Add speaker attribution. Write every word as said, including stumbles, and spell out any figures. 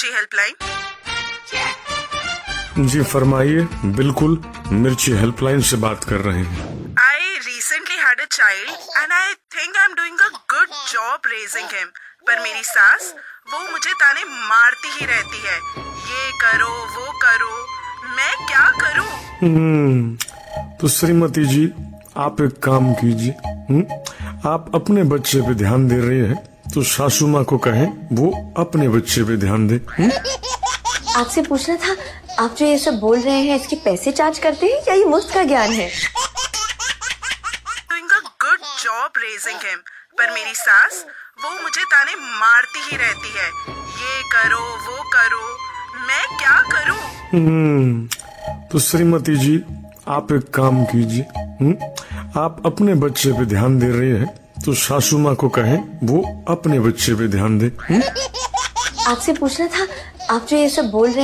Speaker 1: मिर्ची हेल्पलाइन।
Speaker 2: जी फरमाइए, बिल्कुल मिर्ची हेल्पलाइन से बात कर रहे हैं।
Speaker 1: I recently had a child and I think I am doing a good job raising him, पर मेरी सास वो मुझे ताने मारती ही रहती है, ये करो वो करो, मैं क्या करूं?
Speaker 2: हम्म तो श्रीमती जी, आप एक काम कीजिए, हम्म आप अपने बच्चे पे ध्यान दे रहे हैं तो सासू माँ को कहें वो अपने बच्चे पे ध्यान दे।
Speaker 3: आपसे पूछना था, आप जो ये सब बोल रहे हैं इसके पैसे चार्ज करते हैं या ये मुफ्त का ज्ञान है?
Speaker 1: Doing a good job raising him, पर मेरी सास वो मुझे ताने मारती ही रहती है, ये करो वो करो, मैं क्या करूं?
Speaker 2: हम्म तो श्रीमती जी, आप एक काम कीजिए, हम्म आप अपने बच्चे पे ध्यान दे रहे हैं तो सासू माँ को कहें वो अपने बच्चे पे ध्यान दे।
Speaker 3: आपसे पूछना था, आप जो ये सब बोल रहे हैं